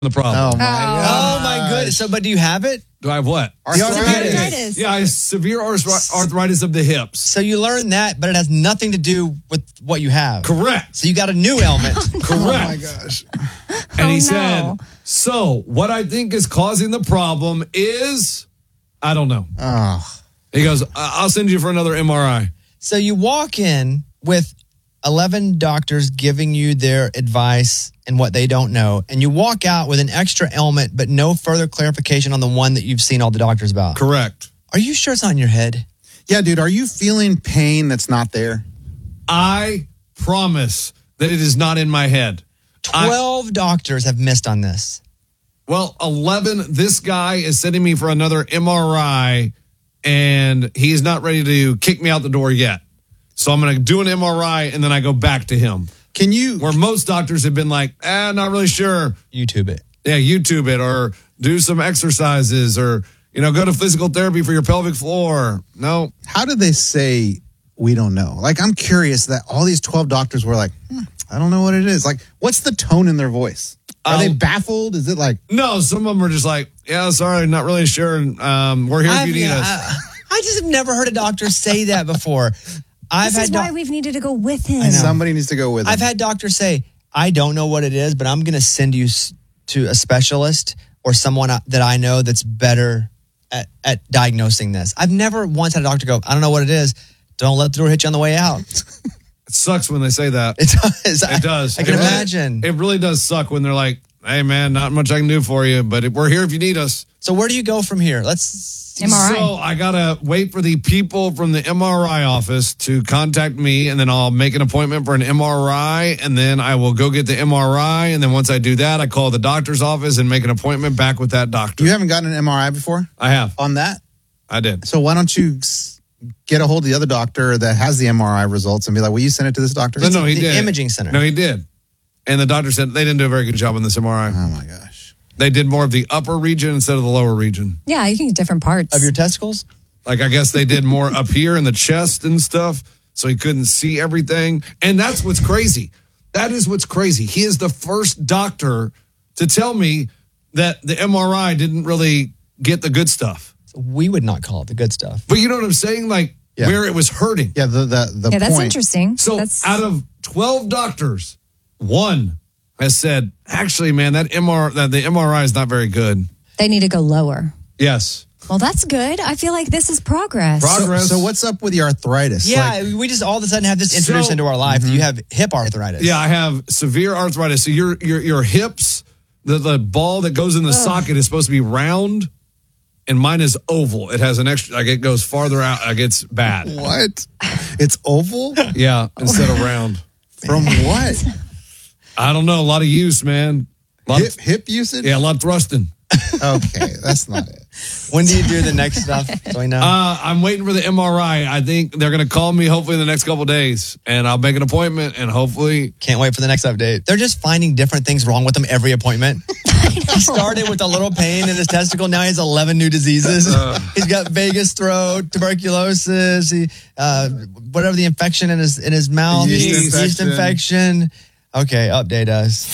the problem. Oh, my goodness. So, but do you have it? Do I have what? Arthritis. Yeah, I have severe arthritis of the hips. So you learned that, but it has nothing to do with what you have. Correct. So you got a new ailment. Correct. Oh, my gosh. And he said, so what I think is causing the problem is, I don't know. Oh. He goes, I'll send you for another MRI. So you walk in with 11 doctors giving you their advice and what they don't know, and you walk out with an extra ailment, but no further clarification on the one that you've seen all the doctors about. Correct. Are you sure it's not in your head? Yeah, dude, are you feeling pain that's not there? I promise that it is not in my head. 12 doctors have missed on this. Well, 11, this guy is sending me for another MRI, and he's not ready to kick me out the door yet. So I'm going to do an MRI, and then I go back to him. Can you? Where most doctors have been like, not really sure. YouTube it. Yeah, YouTube it, or do some exercises, or, go to physical therapy for your pelvic floor. No. How do they say we don't know? Like, I'm curious that all these 12 doctors were like, I don't know what it is. Like, what's the tone in their voice? Are they baffled? Is it like... No, some of them are just like, yeah, sorry, not really sure. We're here if you need us. I just have never heard a doctor say that before. This is why we've needed to go with him. Somebody needs to go with him. I've had doctors say, I don't know what it is, but I'm going to send you to a specialist or someone that I know that's better at diagnosing this. I've never once had a doctor go, I don't know what it is. Don't let the door hit you on the way out. It sucks when they say that. It does. It does. I can imagine. It really does suck when they're like, hey, man, not much I can do for you, but we're here if you need us. So where do you go from here? MRI. So I got to wait for the people from the MRI office to contact me, and then I'll make an appointment for an MRI, and then I will go get the MRI. And then once I do that, I call the doctor's office and make an appointment back with that doctor. You haven't gotten an MRI before? I have. On that? I did. So why don't you get a hold of the other doctor that has the MRI results and be like, will you send it to this doctor? No, he did. The imaging center. No, he did. And the doctor said they didn't do a very good job on this MRI. Oh, my gosh. They did more of the upper region instead of the lower region. Yeah, you can get different parts. Of your testicles? Like, I guess they did more up here in the chest and stuff, so he couldn't see everything. And that's what's crazy. That is what's crazy. He is the first doctor to tell me that the MRI didn't really get the good stuff. We would not call it the good stuff. But you know what I'm saying? Like, where it was hurting. Yeah, the yeah, that's point. interesting. So out of 12 doctors, one has said, actually, man, the MRI is not very good. They need to go lower. Yes. Well, that's good. I feel like this is progress. So what's up with the arthritis? Yeah, we just all of a sudden have this introduced into our life. You have hip arthritis. Yeah, I have severe arthritis. So your hips, the ball that goes in the socket is supposed to be round, and mine is oval. It has an extra, like it goes farther out. Like it's bad. What? It's oval? Yeah, instead of round. From what? I don't know. A lot of use, man. Hip usage? Yeah, a lot of thrusting. Okay, that's not it. When do you do the next stuff? So we know. I'm waiting for the MRI. I think they're going to call me hopefully in the next couple of days, and I'll make an appointment, and hopefully... Can't wait for the next update. They're just finding different things wrong with him every appointment. He started with a little pain in his testicle. Now he has 11 new diseases. He's got vagus throat, tuberculosis, whatever the infection in his mouth. Yeast infection. Okay, update us.